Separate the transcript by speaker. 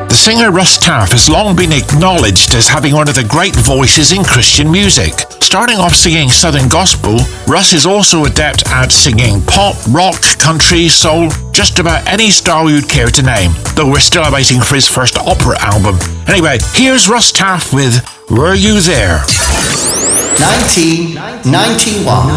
Speaker 1: The singer Russ Taff has long been acknowledged as having one of the great voices in Christian music. Starting off singing Southern Gospel, Russ is also adept at singing pop, rock, country, soul, just about any style you'd care to name, though we're still waiting for his first opera album. Anyway, here's Russ Taff with Were You There?
Speaker 2: 1991.